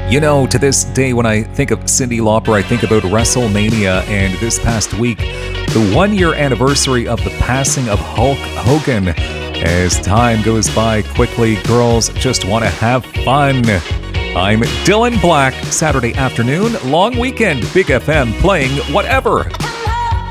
You know, to this day, when I think of Cyndi Lauper, I think about WrestleMania and this past week, the 1-year anniversary of the passing of Hulk Hogan. As time goes by quickly, girls just want to have fun. I'm Dylan Black, Saturday afternoon, long weekend, Big FM playing whatever.